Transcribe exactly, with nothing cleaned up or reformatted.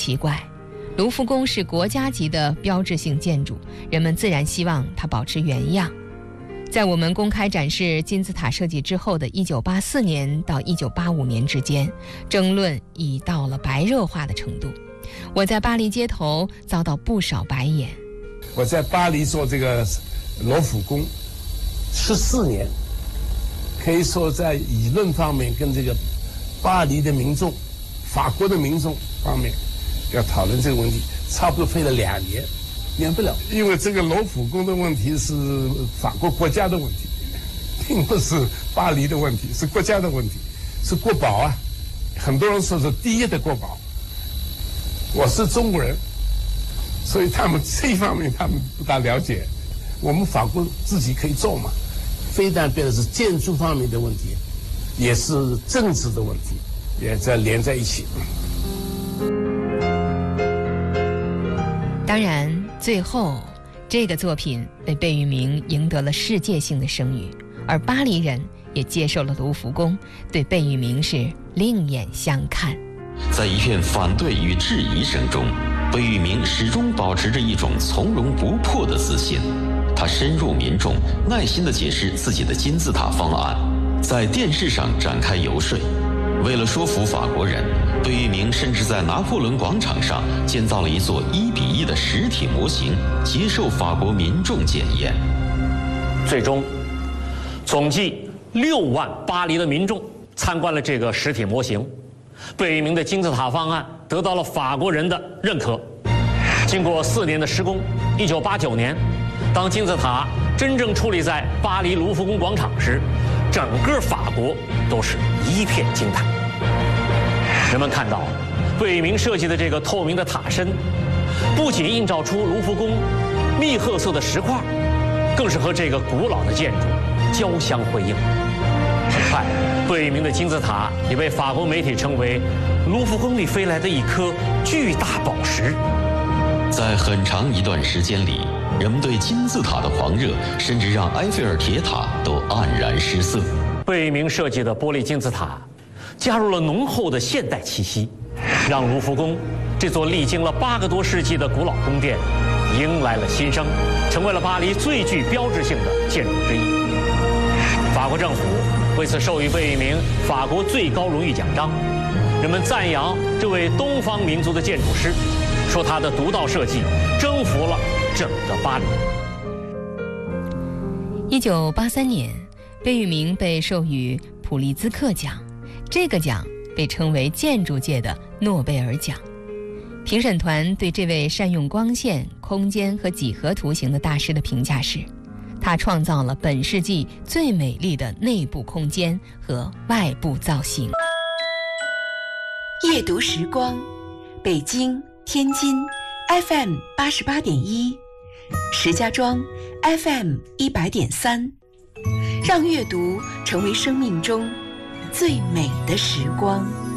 奇怪，卢浮宫是国家级的标志性建筑，人们自然希望它保持原样。在我们公开展示金字塔设计之后的一九八四年到一九八五年之间，争论已到了白热化的程度。我在巴黎街头遭到不少白眼。 我在巴黎做这个罗浮宫十四年，可以说在舆论方面跟这个巴黎的民众、法国的民众方面要讨论这个问题，差不多费了两年。免不了，因为这个罗浮宫的问题是法国国家的问题，并不是巴黎的问题，是国家的问题，是国宝啊。很多人说是第一的国宝。我是中国人，所以他们这一方面他们不大了解。我们法国自己可以做嘛，非但变成是建筑方面的问题，也是政治的问题，也在连在一起。 当然最后这个作品被贝聿铭赢得了世界性的声誉，而巴黎人也接受了卢浮宫，对贝聿铭是另眼相看。 在一片反对与质疑声中，贝聿铭始终保持着一种从容不迫的自信。他深入民众，耐心地解释自己的金字塔方案，在电视上展开游说。为了说服法国人，贝聿铭甚至在拿破仑广场上建造了一座一比一的实体模型，接受法国民众检验。 最终，总计六万巴黎的民众参观了这个实体模型。贝聿铭的金字塔方案得到了法国人的认可。经过四年的施工，一九八九年，当金字塔真正矗立在巴黎卢浮宫广场时，整个法国都是一片惊叹。人们看到，贝聿铭设计的这个透明的塔身，不仅映照出卢浮宫蜜褐色的石块，更是和这个古老的建筑交相辉映。很快，贝聿铭的金字塔也被法国媒体称为卢浮宫里飞来的一颗巨大宝石。 在很长一段时间里，人们对金字塔的狂热，甚至让埃菲尔铁塔都黯然失色。 贝聿铭设计的玻璃金字塔，加入了浓厚的现代气息，让卢浮宫这座历经了八个多世纪的古老宫殿，迎来了新生，成为了巴黎最具标志性的建筑之一。法国政府为此授予贝聿铭法国最高荣誉奖章。人们赞扬这位东方民族的建筑师，说他的独到设计征服了整个巴黎。 一九八三年，贝聿铭被授予普利兹克奖，这个奖被称为建筑界的诺贝尔奖。评审团对这位善用光线、空间和几何图形的大师的评价是，他创造了本世纪最美丽的内部空间和外部造型。 夜读时光，北京、天津 F M 八十八点一，石家庄 F M 一百点三，让阅读成为生命中最美的时光。